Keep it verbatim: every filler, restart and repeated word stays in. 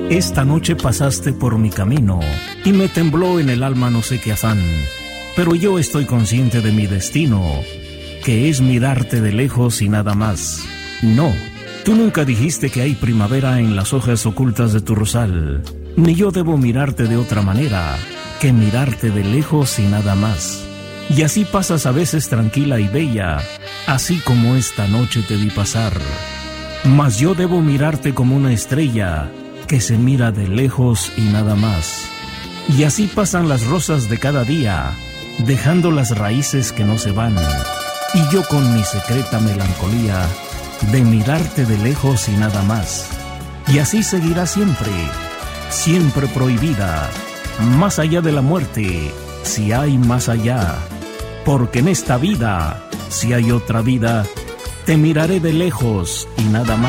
Esta noche pasaste por mi camino y me tembló en el alma no sé qué afán, pero yo estoy consciente de mi destino, que es mirarte de lejos y nada más. No, tú nunca dijiste que hay primavera en las hojas ocultas de tu rosal, ni yo debo mirarte de otra manera que mirarte de lejos y nada más. Y así pasas a veces tranquila y bella, así como esta noche te vi pasar. Mas yo debo mirarte como una estrella que se mira de lejos y nada más. Y así pasan las rosas de cada día, dejando las raíces que no se van. Y yo con mi secreta melancolía de mirarte de lejos y nada más. Y así seguirá siempre, siempre prohibida, más allá de la muerte, si hay más allá. Porque en esta vida, si hay otra vida, te miraré de lejos y nada más.